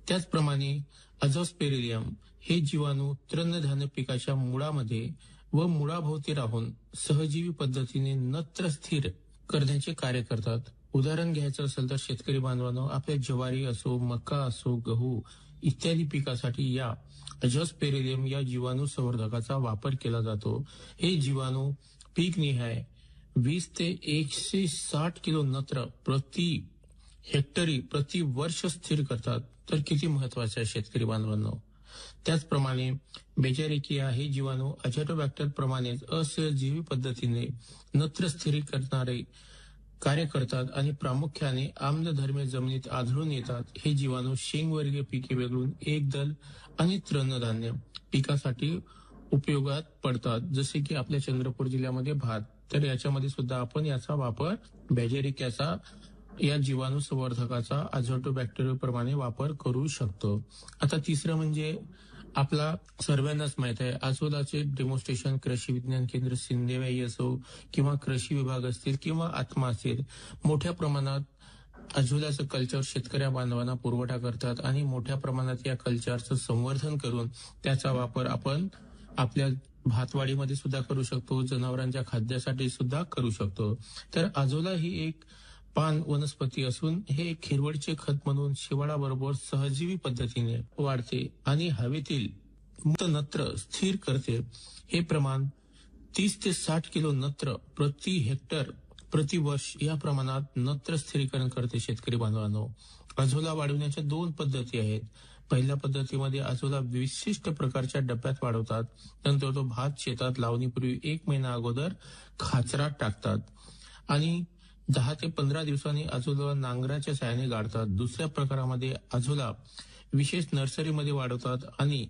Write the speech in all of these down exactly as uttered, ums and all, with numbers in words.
त्याचप्रमाणे अझोस्पेरिलियम हे जीवाणू तृणधान्य पिकाच्या मुळामध्ये व मुळाभोवती राहून सहजीवी पद्धतीने नत्र स्थिर करण्याचे कार्य करतात. उदाहरण घ्यायचं असेल तर शेतकरी बांधवांनो, आपल्या ज्वारी असो, मका असो, गहू इत्यादी पिकासाठी या अझोस्पेरिलियम या जीवाणू संवर्धकाचा वापर केला जातो. हे जीवाणू पीक निहाय वीस ते एकशे साठ किलो नत्र प्रति हेक्टरी प्रति वर्ष स्थिर करतात. तर किती महत्वाचे आहे शेतकरी बांधवांनो. त्याचप्रमाणे बेचारिकिया हे जीवाणू अझोटोबॅक्टर प्रमाणेच असहजीवी पद्धतीने नत्र स्थिर करणारे कार्य करतात आणि प्रामुख्याने आम्लधर्मी जमिनीत आढळून येतात. हे जीवाणू शेंगवर्गीय पिके वेगळून एक दल आणि तृणधान्य पिकासाठी उपयोगात पडतात, जसे की आपल्या चंद्रपूर जिल्ह्यामध्ये भात. तर याच्यामध्ये सुद्धा आपण याचा वापर बेचारिकियाचा या जीवाणू संवर्धकाचा अझोटोबॅक्टर प्रमाणे वापर करू शकतो. आता तिसरं म्हणजे आपला सर्वांनाच माहित आहे अझोलाचे डेमॉन्स्ट्रेशन कृषी विज्ञान केंद्र सिंदेवाई असो किंवा कृषी विभाग असतील किंवा आत्मा असेल, मोठ्या प्रमाणात अझोलाचं कल्चर शेतकऱ्या बांधवांना पुरवठा करतात आणि मोठ्या प्रमाणात या कल्चरचं संवर्धन करून त्याचा वापर आपण आपल्या भातवाडीमध्ये सुद्धा करू शकतो, जनावरांच्या खाद्यासाठी सुद्धा करू शकतो. तर अझोला ही एक पान वनस्पती असून हे हिरवळचे खत म्हणून शिवाळाबरोबर सहजीवी पद्धतीने वाढते आणि हवेतील मुक्त नत्र स्थिर करते. हे प्रमाण तीस ते साठ किलो नत्र प्रति हेक्टर प्रति वर्ष या प्रमाणात नत्र स्थिरीकरण करते. शेतकरी बांधवांनो, अझोला वाढवण्याच्या दोन पद्धती आहेत. पहिल्या पद्धतीमध्ये अझोला विशिष्ट प्रकारच्या डब्यात वाढवतात, नंतर तो भात शेतात लावणीपूर्वी एक महिना अगोदर खाचरात टाकतात आणि दहा ते पंधरा दिवसांनी अझोला नांगराच्या साहाय्याने गाडतात. दुसऱ्या प्रकारामध्ये अझोला विशेष नर्सरीमध्ये वाढवतात आणि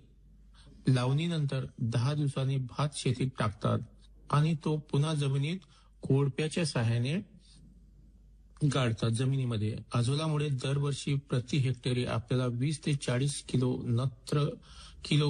लावणीनंतर दहा दिवसांनी भात शेतीत टाकतात आणि तो पुन्हा जमिनीत कोळप्याच्या साहाय्याने गाडतात जमिनीमध्ये. अझोलामुळे दरवर्षी प्रति हेक्टरी आपल्याला वीस ते चाळीस किलो नत्र किलो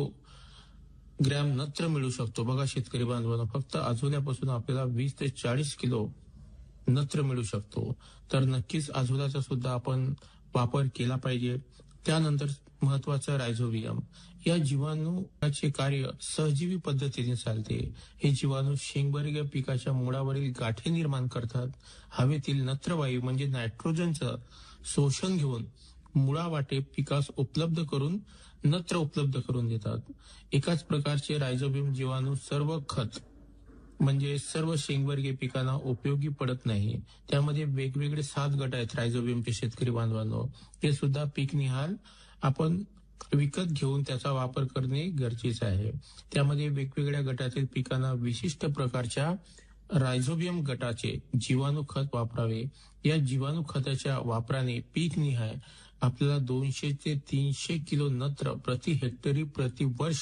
ग्रॅम नत्र मिळू शकतो. बघा शेतकरी बांधवांना, फक्त अझोल्यापासून आपल्याला वीस ते चाळीस किलो नत्र मिळू शकतो. तर नक्कीच अझोलाचा सुद्धा आपण वापर केला पाहिजे. त्यानंतर महत्वाचं रायझोबियम या जीवाणूचे कार्य सहजीवी पद्धतीने चालते. हे जीवाणू शेंगवर्गीय पिकाच्या मुळावरील गाठी निर्माण करतात. हवेतील नत्रवायू म्हणजे नायट्रोजनचं शोषण घेऊन मुळावाटे पिकास उपलब्ध करून नत्र उपलब्ध करून देतात. एकाच प्रकारचे रायझोबियम जीवाणू सर्व खत म्हणजे सर्व शेंगवर्गीय पिकांना उपयोगी पडत नाही. त्यामध्ये वेगवेगळे सात गट आहेत रायझोबियमचे. शेतकरी बांधवांनो, ते सुद्धा पीक निहाल आपण विकत घेऊन त्याचा वापर करणे गरजेचे आहे. त्यामध्ये वेगवेगळ्या गटातील पिकांना विशिष्ट प्रकारच्या रायझोबियम गटाचे जीवाणू खत वापरावे. या जीवाणू खताच्या वापराने पीक निहाय आपल्याला दोनशे ते तीनशे किलो नत्र प्रति हेक्टरी प्रति वर्ष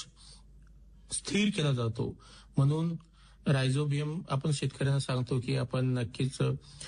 स्थिर केला जातो. म्हणून रायझोबियम आपण शेतकऱ्यांना सांगतो की आपण नक्कीच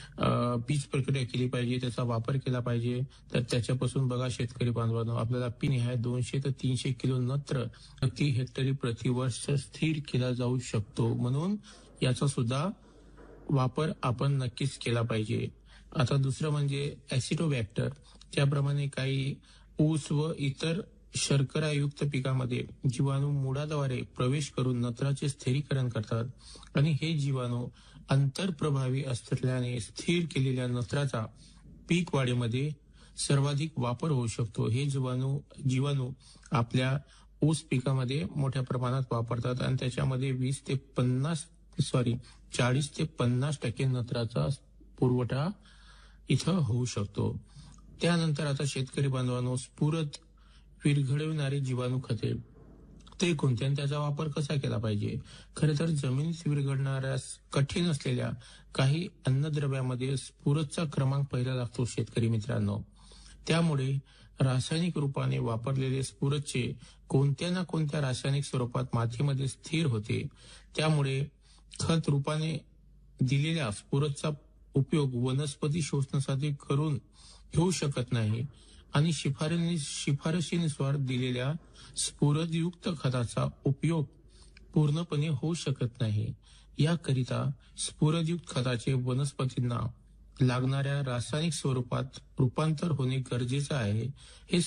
बीज प्रक्रिया केली पाहिजे, त्याचा वापर केला पाहिजे. तर त्याच्यापासून बघा शेतकरी बांधवांनो, आपल्याला पी निहाय दोनशे ते तीनशे किलो नत्र प्रति हेक्टरी प्रति वर्ष स्थिर केला जाऊ शकतो. म्हणून याचा सुद्धा वापर आपण नक्कीच केला पाहिजे. आता दुसरं म्हणजे ऍसिटोबॅक्टर. त्याप्रमाणे काही ऊस व इतर शर्करायुक्त पिकामध्ये जीवाणू मुळाद्वारे प्रवेश करून नत्राचे स्थिरीकरण करतात आणि हे जीवाणू अंतरप्रभावी असल्याने स्थिर केलेल्या नत्राचा पीक वाढीमध्ये सर्वाधिक वापर होऊ शकतो. हे जीवाणू जीवाणू आपल्या ऊस पिकामध्ये मोठ्या प्रमाणात वापरतात आणि त्याच्यामध्ये वीस ते पन्नास सॉरी चाळीस ते पन्नास टक्के नत्राचा पुरवठा इथं होऊ शकतो. त्यानंतर आता शेतकरी बांधवांनो, स्फुरद विरघळविणारी जीवाणू खते ते कोणते आणि त्याचा वापर कसा केला पाहिजे. खरे तर जमिनीत विरघळणाऱ्या कठीण असलेल्या काही अन्नद्रव्यामध्ये स्फुरदचा क्रमांक पहिला लागतो शेतकरी मित्रांनो. त्यामुळे रासायनिक रूपाने वापरलेले स्फुरदचे कोणत्या ना कोणत्या रासायनिक स्वरूपात मातीमध्ये स्थिर होते. त्यामुळे खत रूपाने दिलेल्या स्फुरदचा उपयोग वनस्पती शोषणासाठी करून घेऊ शकत नाही आणि शिफारशीनुसार दिलेल्या स्फुरदयुक्त खताचा उपयोग पूर्णपणे होऊ शकत नाही. याकरिता स्फुरदयुक्त खताचे वनस्पतींना लागणाऱ्या रासायनिक स्वरूपात रूपांतर होणे गरजेचे आहे. हे